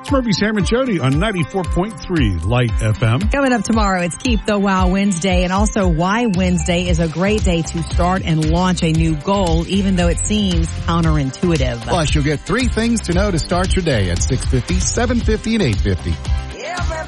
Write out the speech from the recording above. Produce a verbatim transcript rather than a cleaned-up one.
It's Murphy, Sam, and Jody on ninety-four point three Light F M. Coming up tomorrow, it's Keep the Wow Wednesday, and also why Wednesday is a great day to start and launch a new goal, even though it seems counterintuitive. Plus, you'll get three things to know to start your day at six fifty, seven fifty, and eight fifty.